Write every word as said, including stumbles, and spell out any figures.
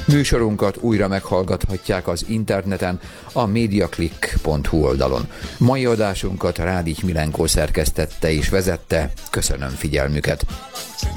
Műsorunkat újra meghallgathatják az interneten, a mediaclick pont hu oldalon. Mai adásunkat Rádics Milenkó szerkesztette és vezette. Köszönöm figyelmüket!